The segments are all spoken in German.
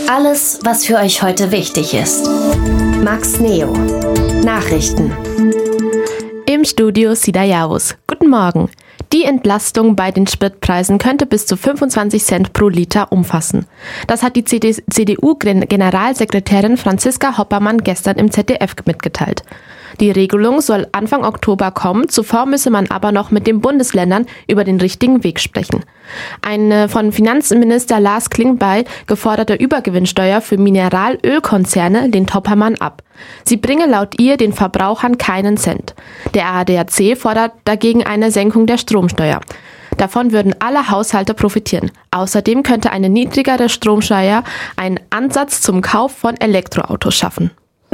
Alles, was für euch heute wichtig ist. Max Neo. Nachrichten. Im Studio Sida Javus. Guten Morgen. Die Entlastung bei den Spritpreisen könnte bis zu 25 Cent pro Liter umfassen. Das hat die CDU-Generalsekretärin Franziska Hoppermann gestern im ZDF mitgeteilt. Die Regelung soll Anfang Oktober kommen, zuvor müsse man aber noch mit den Bundesländern über den richtigen Weg sprechen. Eine von Finanzminister Lars Klingbeil geforderte Übergewinnsteuer für Mineralölkonzerne lehnt Hoppermann ab. Sie bringe laut ihr den Verbrauchern keinen Cent. Der ADAC fordert dagegen eine Senkung der Stromsteuer. Davon würden alle Haushalte profitieren. Außerdem könnte eine niedrigere Stromsteuer einen Ansatz zum Kauf von Elektroautos schaffen.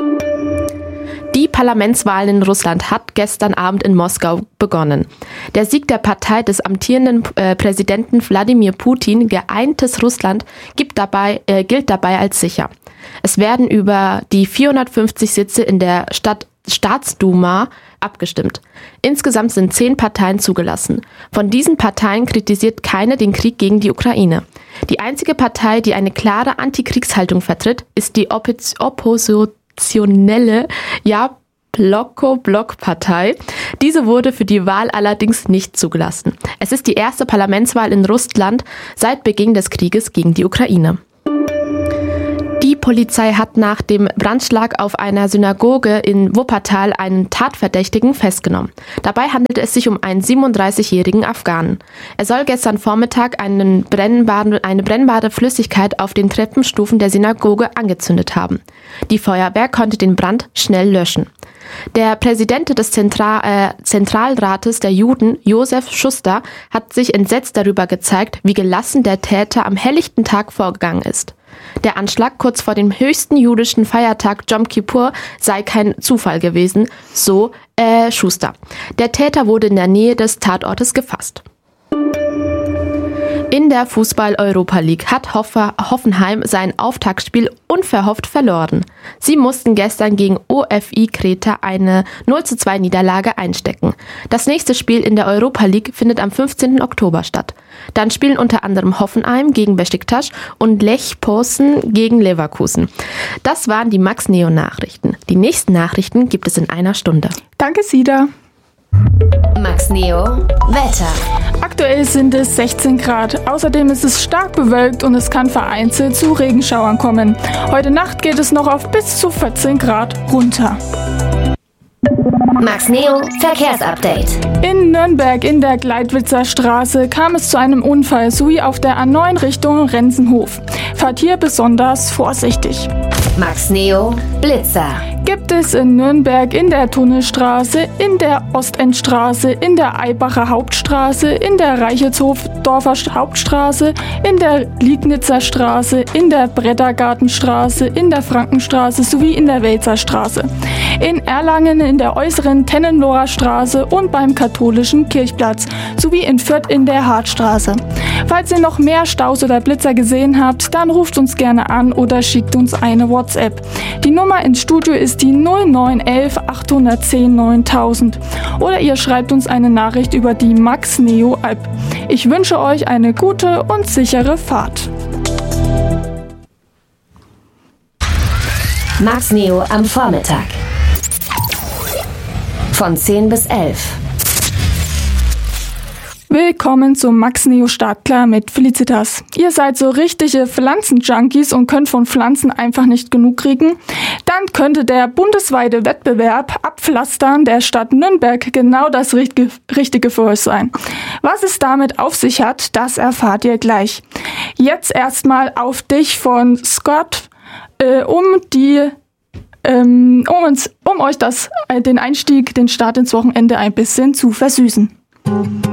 Die Parlamentswahlen in Russland hat gestern Abend in Moskau begonnen. Der Sieg der Partei des amtierenden Präsidenten Wladimir Putin, Geeintes Russland, gilt dabei als sicher. Es werden über die 450 Sitze in der Staatsduma abgestimmt. Insgesamt sind 10 Parteien zugelassen. Von diesen Parteien kritisiert keine den Krieg gegen die Ukraine. Die einzige Partei, die eine klare Antikriegshaltung vertritt, ist die oppositionelle Jabloko-Blok-Partei. Diese wurde für die Wahl allerdings nicht zugelassen. Es ist die erste Parlamentswahl in Russland seit Beginn des Krieges gegen die Ukraine. Die Polizei hat nach dem Brandschlag auf einer Synagoge in Wuppertal einen Tatverdächtigen festgenommen. Dabei handelt es sich um einen 37-jährigen Afghanen. Er soll gestern Vormittag eine brennbare Flüssigkeit auf den Treppenstufen der Synagoge angezündet haben. Die Feuerwehr konnte den Brand schnell löschen. Der Präsident des Zentralrates der Juden, Josef Schuster, hat sich entsetzt darüber gezeigt, wie gelassen der Täter am helllichten Tag vorgegangen ist. Der Anschlag kurz vor dem höchsten jüdischen Feiertag Jom Kippur sei kein Zufall gewesen, so Schuster. Der Täter wurde in der Nähe des Tatortes gefasst. In der Fußball-Europa League hat Hoffenheim sein Auftaktspiel unverhofft verloren. Sie mussten gestern gegen OFI Kreta eine 0:2 Niederlage einstecken. Das nächste Spiel in der Europa League findet am 15. Oktober statt. Dann spielen unter anderem Hoffenheim gegen Beşiktaş und Lech Poznan gegen Leverkusen. Das waren die Max Neo Nachrichten. Die nächsten Nachrichten gibt es in einer Stunde. Danke, Sida. Max Neo Wetter. Aktuell sind es 16 Grad. Außerdem ist es stark bewölkt und es kann vereinzelt zu Regenschauern kommen. Heute Nacht geht es noch auf bis zu 14 Grad runter. Max Neo Verkehrsupdate. In Nürnberg in der Gleitwitzer Straße kam es zu einem Unfall sowie auf der A9 Richtung Renzenhof. Fahrt hier besonders vorsichtig. Max Neo Blitzer. Gibt es in Nürnberg in der Tunnelstraße, in der Ostendstraße, in der Eibacher Hauptstraße, in der Reichelsdorfer Hauptstraße, in der Liegnitzer Straße, in der Brettergartenstraße, in der Frankenstraße sowie in der Welzer Straße. In Erlangen in der äußeren Tennenloher Straße und beim katholischen Kirchplatz sowie in Fürth in der Hartstraße. Falls ihr noch mehr Staus oder Blitzer gesehen habt, dann ruft uns gerne an oder schickt uns eine WhatsApp. Die Nummer ins Studio ist die 0911 810 9000 oder ihr schreibt uns eine Nachricht über die Max Neo App. Ich wünsche euch eine gute und sichere Fahrt. Max Neo am Vormittag. Von 10 bis 11. Willkommen zum Max Neo Startklar mit Felicitas. Ihr seid so richtige Pflanzenjunkies und könnt von Pflanzen einfach nicht genug kriegen? Dann könnte der bundesweite Wettbewerb Abpflastern der Stadt Nürnberg genau das Richtige für euch sein. Was es damit auf sich hat, das erfahrt ihr gleich. Jetzt erstmal Auf dich von Scott, um euch den Start ins Wochenende ein bisschen zu versüßen.